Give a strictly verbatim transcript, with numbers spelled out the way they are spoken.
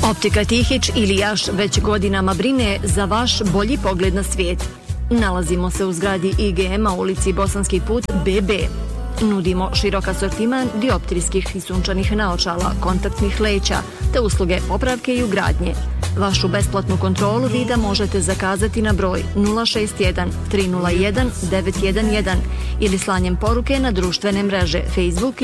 Optika Tihić ili Jaš već godinama brine za vaš bolji pogled na svijet. Nalazimo se u zgradi I G M-a u ulici Bosanski put B B. Nudimo širok asortiman dioptrijskih i sunčanih naočala, kontaktnih leća te usluge popravke i ugradnje. Vašu besplatnu kontrolu vida možete zakazati na broj nula šest jedan tri nula jedan devet jedan jedan ili slanjem poruke na društvene mreže Facebook